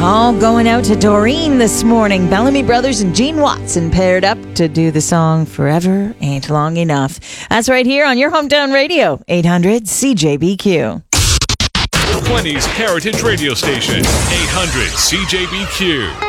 All going out to Doreen this morning. Bellamy Brothers and Gene Watson paired up to do the song Forever Ain't Long Enough. That's right here on your hometown radio, 800 CJBQ. 20s Heritage Radio Station, 800 CJBQ.